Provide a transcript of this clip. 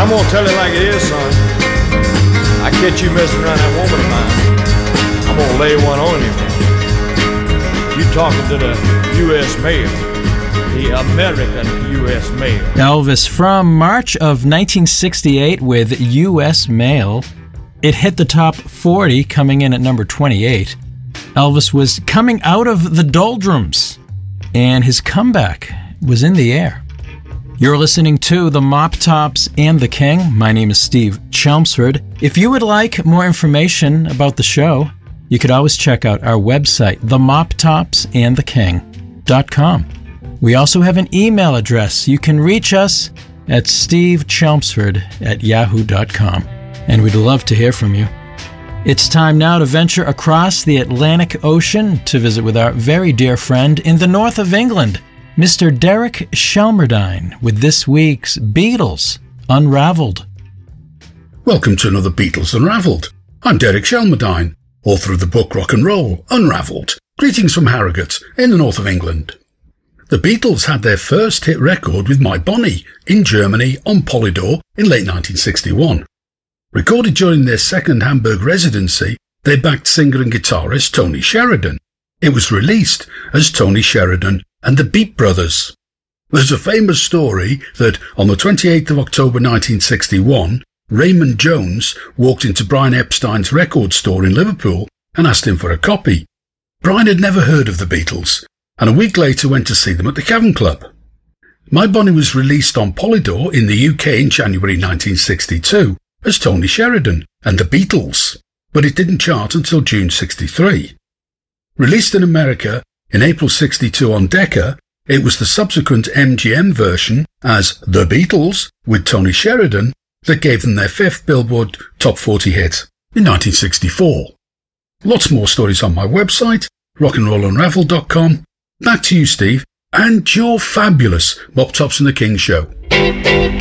I'm gonna tell it like it is, son. I catch you messing around that woman of mine, I'm gonna lay one on you. You talking to the U.S. mail, the American U.S. mail. Elvis from March of 1968 with U.S. Mail. It hit the top 40, coming in at number 28. Elvis was coming out of the doldrums, and his comeback was in the air. You're listening to The Mop Tops and the King. My name is Steve Chelmsford. If you would like more information about the show, you could always check out our website, themoptopsandtheking.com. We also have an email address. You can reach us at stevechelmsford@yahoo.com, and we'd love to hear from you. It's time now to venture across the Atlantic Ocean to visit with our very dear friend in the north of England, Mr. Derek Shelmerdine, with this week's Beatles Unraveled. Welcome to another Beatles Unraveled. I'm Derek Shelmerdine, author of the book Rock and Roll Unraveled. Greetings from Harrogate in the north of England. The Beatles had their first hit record with My Bonnie in Germany on Polydor in late 1961. Recorded during their second Hamburg residency, they backed singer and guitarist Tony Sheridan. It was released as Tony Sheridan and the Beat Brothers. There's a famous story that on the 28th of October 1961, Raymond Jones walked into Brian Epstein's record store in Liverpool and asked him for a copy. Brian had never heard of the Beatles, and a week later went to see them at the Cavern Club. My Bonnie was released on Polydor in the UK in January 1962 as Tony Sheridan and the Beatles, but it didn't chart until June 63. Released in America in April 62 on Decca, it was the subsequent MGM version as The Beatles with Tony Sheridan that gave them their fifth Billboard Top 40 hit in 1964. Lots more stories on my website, rockandrollunraveled.com. Back to you, Steve, and your fabulous Mop Tops and the King show.